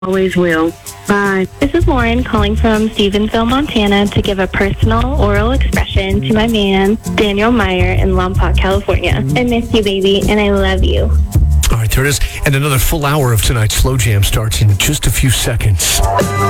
Always will. Bye. This is Lauren calling from Stevensville, Montana to give a personal oral expression to my man, Daniel Meyer in Lompoc, California. I miss you, baby, and I love you. All right, there it is. And another full hour of tonight's Slow Jam starts in just a few seconds.